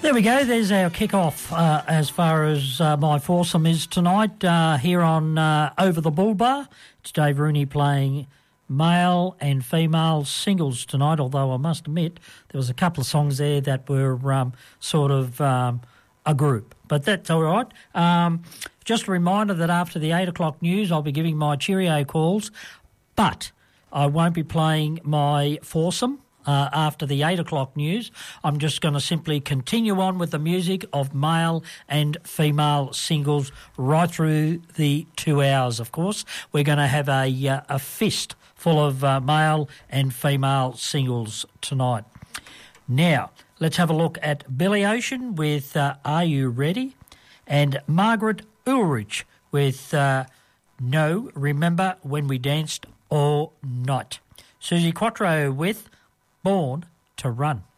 There we go. There's our kick-off as far as my foursome is tonight here on Over the Bull Bar. It's Dave Rooney playing male and female singles tonight, although I must admit there was a couple of songs there that were sort of a group, but that's all right. Just a reminder that after the 8 o'clock news I'll be giving my Cheerio calls, but I won't be playing my foursome after the 8 o'clock news. I'm just going to simply continue on with the music of male and female singles right through the 2 hours, of course. We're going to have a fist full of male and female singles tonight. Now, let's have a look at Billy Ocean with Are You Ready? And Margaret Ulrich with No, Remember When We Danced All Night. Susie Quattro with Born to Run.